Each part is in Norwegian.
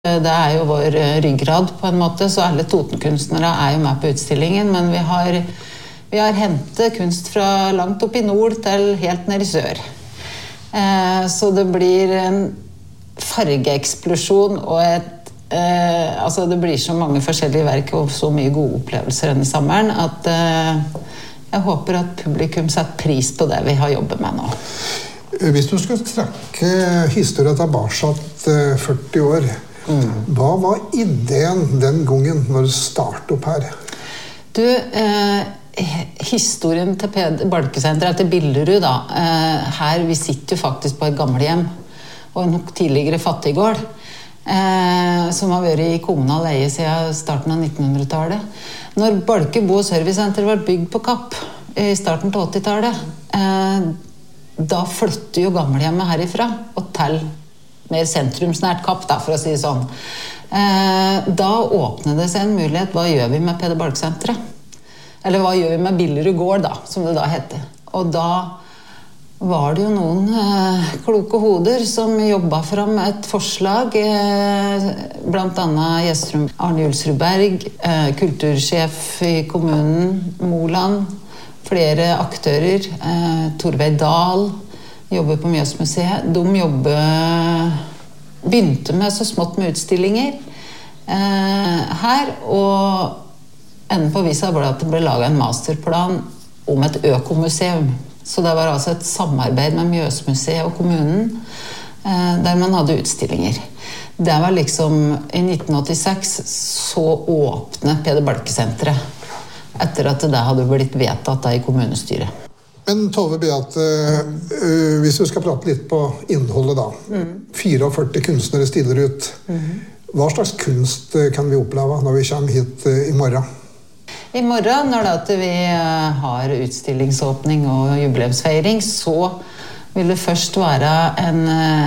Det jo vår ryggrad på en måte, så alle Totenkunstnere jo med på utstillingen, men vi har hentet kunst fra langt opp i nord til helt ned i sør. Så det blir en fargeeksplosjon og altså det blir så mange forskjellige verk og så mye gode opplevelser denne sommeren at jeg håper at publikum setter pris på det vi har jobbet med nå. Hvis du skulle trekke historien tilbake 40 år, hva var ideen den gangen når du startet opp her? Du, historien til Balkesenteret til Billerud da, her vi sitter jo faktisk på et gamlehjem og en tidligere fattiggård som har vært i kommunal leie siden starten av 1900-tallet. Når Balke Bo- og Servicesenter var bygd på Kapp i starten av 80-tallet, da flytter jo gamlehjemmet herifra og til mer sentrumsnært Kapp, da, for å si det sånn. Da åpnet det seg en mulighet, hva gjør vi med Peder Balke-senteret? Eller hva gjør vi med Billerud gård, da, som det da heter. Og da var det jo noen kloke hoder som jobbet fram et forslag, blant annet Arne Julsrud Berg, kultursjef i kommunen, Moland, flere aktører, Torveig Dahl, jobber på Mjøsmuseet. De begynte med så smått med utstillinger her, og enden på visa ble at det ble laget en masterplan om et økomuseum. Så det var altså et samarbeid med Mjøsmuseet og kommunen, der man hadde utstillinger. Det var liksom, i 1986 så åpnet Peder Balke-senteret, etter at det hadde blitt vedtatt i kommunestyret. Men Tove Beate, hvis vi skal prate litt på innholdet da. 44 kunstnere stiller ut. Hva slags kunst kan vi oppleve når vi kommer hit i morgen? I morgen, når vi har utstillingsåpning og jubileumsfeiring, så vil det først være en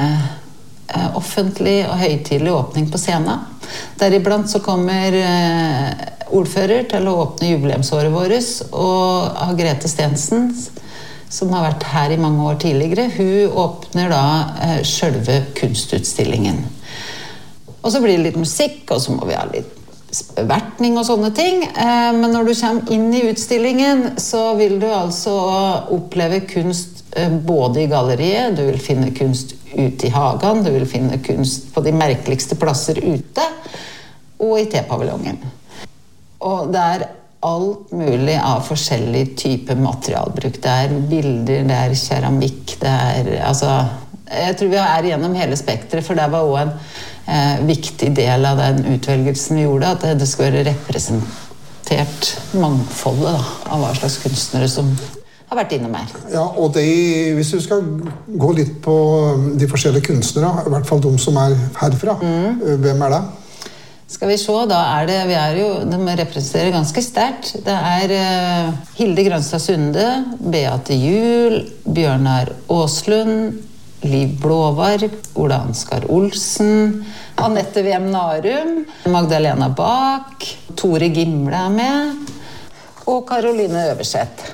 offentlig og høytidelig åpning på scenen. Deriblant så kommer ordfører til å åpne jubileumsåret vårt, og Grete Stensen, som har vært her i mange år tidligere, hun åpner da selve kunstutstillingen. Og så blir det litt musikk, og så må vi ha litt bevertning og sånne ting. Men når du kommer inn i utstillingen, så vil du altså oppleve kunst både i galleriet, du vil finne kunst ute i hagen, du vil finne kunst på de merkeligste plasser ute, og i tepaviljongen. Og det alt mulig av forskjellig type materialbruk. Det bilder, det keramikk, altså, jeg tror vi gjennom hele spektret, for det var også en viktig del av den utvelgelsen vi gjorde, at det skulle være representert mangfoldet da, av hva slags kunstnere som har vært innom her. Ja, og hvis du skal gå litt på de forskjellige kunstnere, i hvert fall de som herfra, hvem det? Skal vi se, da de representerer ganske sterkt. Det Hilde Grønstad Sunde, Beate Juhl, Bjørnar Åslund, Liv Blåvarg, Ola Ansgar Olsen, Annette Wiem Narum, Magdalena Bak, Tore Gimle med, og Caroline Øverseth.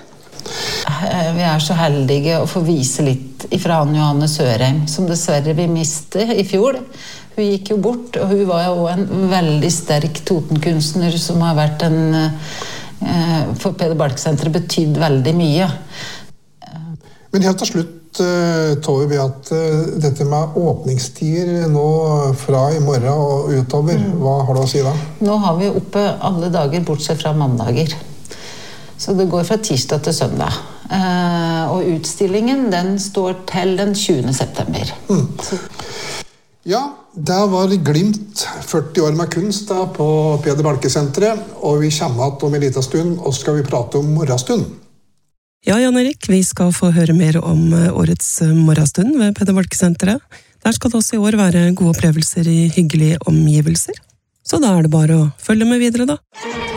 Vi så heldige å få vise litt ifra Anne-Johanne Sørheim, som dessverre vi mistet i fjor. Hun gikk jo bort, og hun var jo en veldig sterk Totenkunstner som har vært for Peder Balke-senteret betydd veldig mye. Men helt til slutt, Tove Beate, dette med åpningstider nå fra i morgen og utover, hva har du å si da? Nå har vi oppe alle dager, bortsett fra mandager. Så det går fra tirsdag til søndag. Og utstillingen, den står til den 20. september. Ja, der var Glimt 40 år med kunst da, på Peder Balke-senteret, og vi kommer til om en liten stund, og skal vi prate om morgenstund. Ja, Jan Erik, vi skal få høre mer om årets morgenstund ved Peder Balke-senteret. Der skal det også i år være gode opplevelser i hyggelige omgivelser. Så da det bare å følge med videre da.